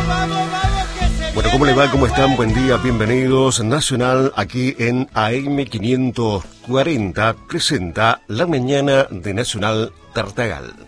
Bueno, ¿cómo le va? ¿Cómo están? Buen día, bienvenidos. Nacional, aquí en AM 540, presenta La Mañana de Nacional Tartagal.